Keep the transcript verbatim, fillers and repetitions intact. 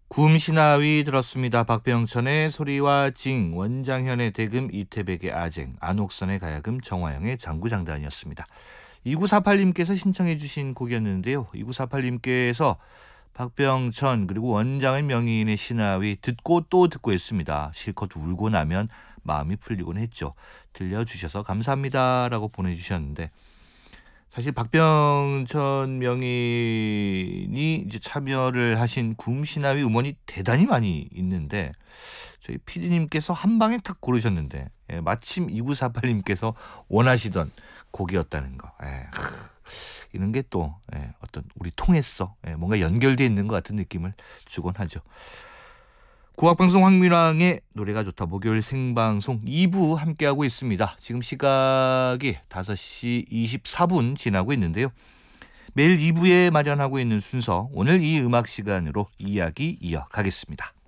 구음신화위 들었습니다. 박병천의 소리와 징, 원장현의 대금, 이태백의 아쟁, 안옥선의 가야금, 정화영의 장구장단이었습니다. 이구사팔님께서 신청해 주신 곡이었는데요. 이구사팔님께서 박병천 그리고 원장의 명인의 신화위 듣고 또 듣고 했습니다. 실컷 울고 나면 마음이 풀리곤 했죠. 들려주셔서 감사합니다라고 보내주셨는데, 사실 박병천 명인이 이제 참여를 하신 구음신화위 음원이 대단히 많이 있는데, 저희 피디님께서 한 방에 탁 고르셨는데, 예, 마침 이구사팔님께서 원하시던 곡이었다는 거. 예, 하, 이런 게 또 예, 어떤 우리 통했어, 예, 뭔가 연결되어 있는 것 같은 느낌을 주곤 하죠. 국악방송 황민왕의 노래가 좋다 목요일 생방송 이 부 함께하고 있습니다. 지금 시각이 다섯 시 이십사 분 지나고 있는데요. 매일 이 부에 마련하고 있는 순서, 오늘 이 음악 시간으로 이야기 이어가겠습니다.